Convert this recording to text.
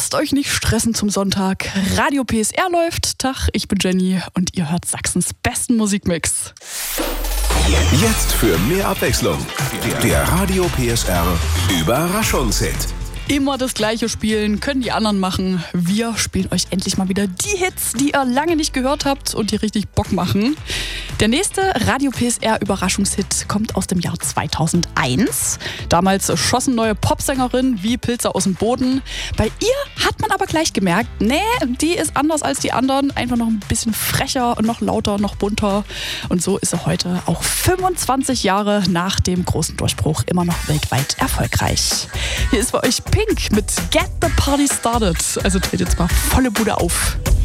Lasst euch nicht stressen zum Sonntag. Radio PSR läuft. Tag, ich bin Jenny und ihr hört Sachsens besten Musikmix. Jetzt für mehr Abwechslung. Der Radio PSR Überraschungshit. Immer das Gleiche spielen, können die anderen machen. Wir spielen euch endlich mal wieder die Hits, die ihr lange nicht gehört habt und die richtig Bock machen. Der nächste Radio PSR Überraschungshit kommt aus dem Jahr 2001. Damals schossen neue Popsängerinnen wie Pilze aus dem Boden. Bei ihr hat man aber gleich gemerkt, nee, die ist anders als die anderen. Einfach noch ein bisschen frecher, noch lauter, noch bunter. Und so ist sie heute auch 25 Jahre nach dem großen Durchbruch immer noch weltweit erfolgreich. Hier ist für euch Pink mit Get the Party Started. Also dreht jetzt mal volle Bude auf.